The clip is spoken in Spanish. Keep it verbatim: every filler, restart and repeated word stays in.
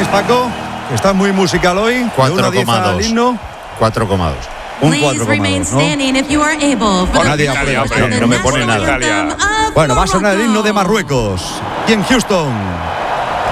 opináis, Paco? Está muy musical hoy. cuatro coma dos. cuatro coma dos. Un cuatro coma dos, ¿no? Nadie aprueba. No, no me pone nada. Bueno, va a sonar el himno de Marruecos. Y en Houston.